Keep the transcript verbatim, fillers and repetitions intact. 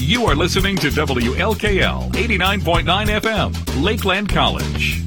You are listening to W L K L eighty-nine point nine F M, Lakeland College.